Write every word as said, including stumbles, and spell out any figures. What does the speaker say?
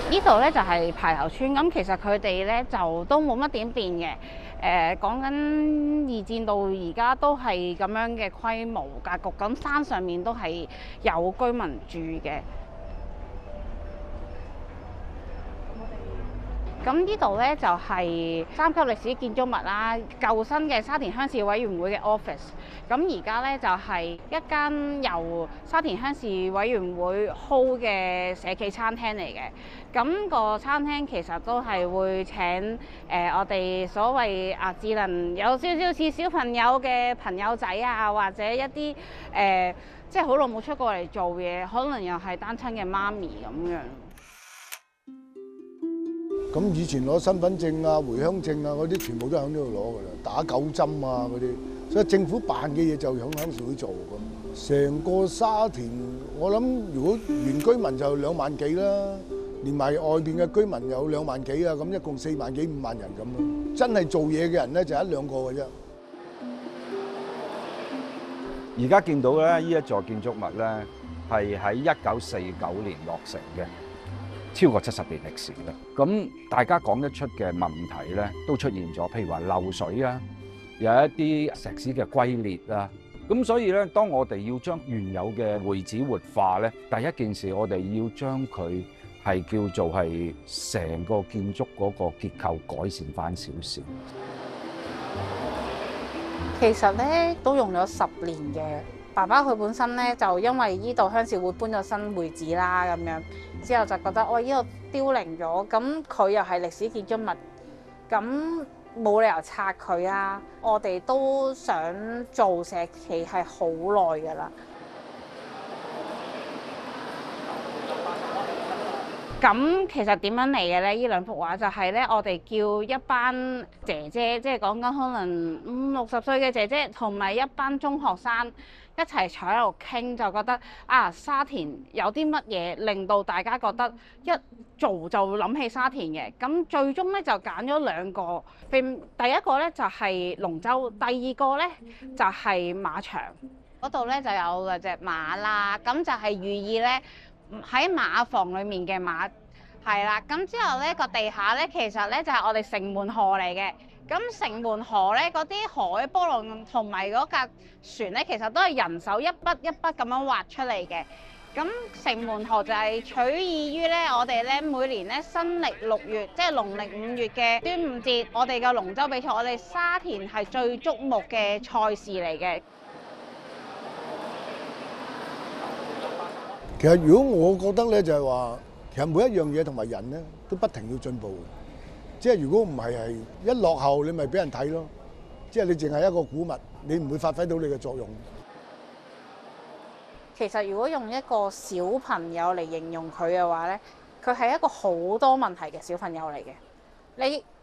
呢度咧就係排頭村，咁其實佢哋咧就都冇乜點變嘅。誒講緊二戰到而家都係咁樣嘅規模格局，咁山上面都係有居民住嘅。咁呢度咧就係三級歷史建築物啦，舊新嘅沙田鄉事委員會嘅 office。咁而家咧就係一間由沙田鄉事委員會 hold 嘅社企餐廳嚟嘅。咁個餐廳其實都係會請誒、呃、我哋所謂啊智能有少少似小朋友嘅朋友仔啊，或者一啲誒、呃、即係好耐冇出過嚟做嘢，可能又係單親嘅媽咪咁樣。 咁以前攞身份證啊、回鄉證啊嗰啲，全部都喺呢度攞噶啦，打九針啊嗰啲，所以政府辦嘅嘢就響鄉事會做咁。成個沙田，我諗如果原居民就兩萬幾啦，連埋外邊嘅居民有兩萬幾啊，咁一共四萬幾五萬人咁咯。真係做嘢嘅人咧就一兩個嘅啫。 而家見到咧，呢一座建築物咧係喺一九四九年落成嘅。超過七十年歷史啦，咁大家講得出嘅問題咧，都出現咗，譬如話漏水啊，有一啲石屎嘅龜裂啦，咁所以咧，當我哋要將原有嘅會址活化咧，第一件事我哋要將佢係叫做係成個建築嗰個結構改善翻少少。 其實咧都用咗十年嘅。爸爸佢本身咧就因為依度鄉事會搬咗新會址啦，咁樣之後就覺得哦，依度凋零咗，咁佢又係歷史建築物，咁冇理由拆佢啊！我哋都想做社企係好耐㗎啦。咁其實點樣嚟嘅咧？呢兩幅畫就係咧，我哋叫一班姐姐，即係講緊可能五六十歲嘅姐姐，同埋一班中學生一齊坐喺度傾，就覺得啊，沙田有啲乜嘢令到大家覺得一做就諗起沙田嘅。咁最終咧就揀咗兩個，第一個咧就係龍舟，第二個咧就係馬場。嗰度咧就有兩隻馬啦，咁就係寓意咧。喺馬房裡面嘅馬係啦，咁之後咧個地下咧其實咧就係我哋城門河嚟嘅。咁城門河咧嗰啲海波浪同埋嗰架船咧，其實都係人手一筆一筆咁樣畫出嚟嘅。咁城門河就係取意於咧我哋咧每年咧新曆六月，即係農曆五月嘅端午節，我哋嘅龍舟比賽，我哋沙田係最矚目嘅賽事嚟嘅。 其實如果我覺得咧，就係話，其實每一樣嘢同埋人咧都不停要進步嘅。即係如果唔係係一落後，你咪俾人睇咯。即係你淨係一個古物，你唔會發揮到你嘅作用。 其實如果用一個小朋友嚟形容佢嘅話咧，佢係一個好多問題嘅小朋友嚟嘅。你